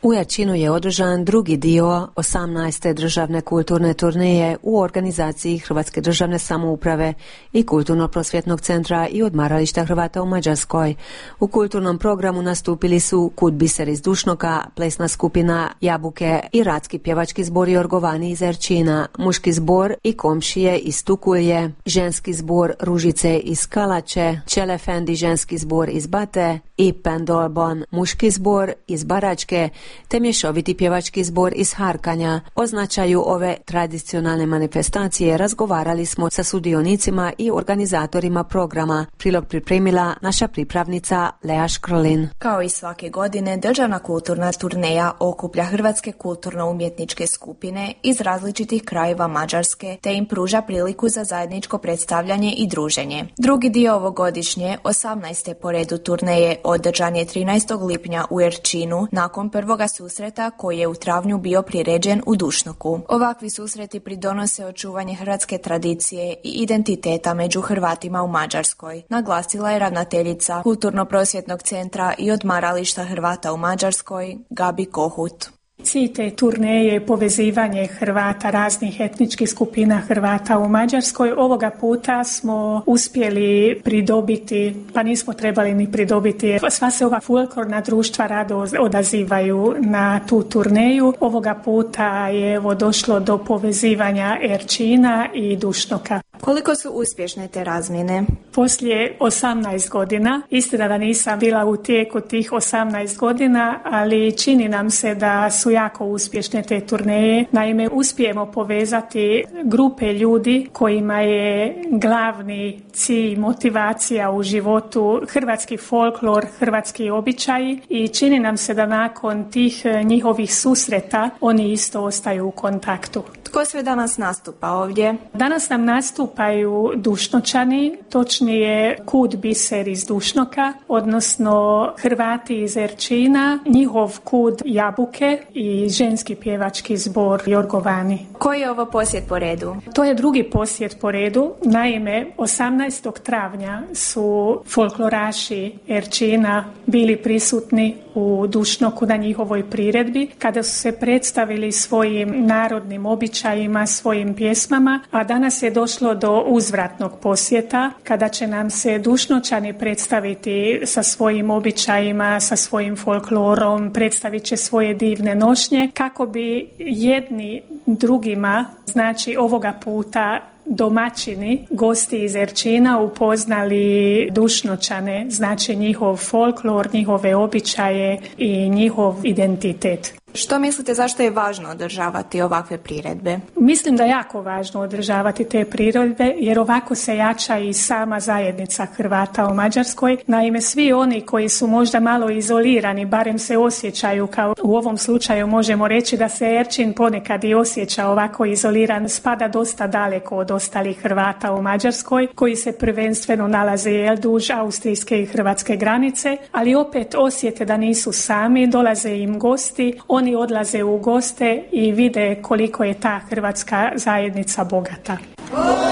U Erčinu je održan drugi dio 18. državne kulturne turneje u organizaciji Hrvatske državne samouprave i Kulturno-prosvjetnog centra i odmarališta Hrvata u Mađarskoj. U kulturnom programu nastupili su Kud biser iz Dušnoka, plesna skupina Jabuke i Radski pjevački zbor Jorgovani iz Erčina, muški zbor i Komšije iz Tukulje, ženski zbor Ružice iz Kalače, Čelefendi ženski zbor iz Bate i Pendolbon muški zbor iz Baračke, te mješoviti pjevački zbor iz Harkanja. O značaju ove tradicionalne manifestacije razgovarali smo sa sudionicima i organizatorima programa. Prilog pripremila naša pripravnica Lea Škrlin. Kao i svake godine, državna kulturna turneja okuplja hrvatske kulturno-umjetničke skupine iz različitih krajeva Mađarske, te im pruža priliku za zajedničko predstavljanje i druženje. Drugi dio ovogodišnje, 18. po redu turneje, održan je 13. lipnja u Erčinu, nakon prvoga susreta koji je u travnju bio priređen u Dušnoku. Ovakvi susreti pridonose očuvanje hrvatske tradicije i identiteta među Hrvatima u Mađarskoj, naglasila je ravnateljica Kulturno-prosvjetnog centra i odmarališta Hrvata u Mađarskoj, Gabi Kohut. Cilj te turneje je povezivanje Hrvata, raznih etničkih skupina Hrvata u Mađarskoj. Ovoga puta smo uspjeli pridobiti, pa nismo trebali ni pridobiti, sva se ova folklorna društva rado odazivaju na tu turneju. Ovoga puta je došlo do povezivanja Erčina i Dušnoka. Koliko su uspješne te razmjene? Poslije 18 godina, istina da nisam bila u tijeku tih 18 godina, ali čini nam se da su jako uspješne te turneje. Naime, uspijemo povezati grupe ljudi kojima je glavni cilj, motivacija u životu hrvatski folklor, hrvatski običaji i čini nam se da nakon tih njihovih susreta oni isto ostaju u kontaktu. Tko sve danas nastupa ovdje? Danas nam nastupaju Dušnočani, točnije Kud biser iz Dušnoka, odnosno Hrvati iz Erčina, njihov Kud Jabuke i ženski pjevački zbor Jorgovani. Koji je ovo posjet po redu? To je drugi posjet po redu. Naime, 18. travnja su folkloraši Erčina bili prisutni u Dušnoku na njihovoj priredbi, kada su se predstavili svojim narodnim običajima, svojim pjesmama, a danas je došlo do uzvratnog posjeta, kada će nam se Dušnočani predstaviti sa svojim običajima, sa svojim folklorom, predstavit će svoje divne nošnje, kako bi jedni drugima, znači ovoga puta domaćini, gosti iz Erčina upoznali Dušnočane, znači njihov folklor, njihove običaje i njihov identitet. Što mislite, zašto je važno održavati ovakve priredbe? Mislim da je jako važno održavati te priredbe, jer ovako se jača i sama zajednica Hrvata u Mađarskoj. Naime, svi oni koji su možda malo izolirani, barem se osjećaju, kao u ovom slučaju možemo reći da se Erčin ponekad i osjeća ovako izoliran, spada dosta daleko od ostalih Hrvata u Mađarskoj, koji se prvenstveno nalaze duž austrijske i hrvatske granice, ali opet osjete da nisu sami, dolaze im gosti, oni odlaze u goste i vide koliko je ta hrvatska zajednica bogata.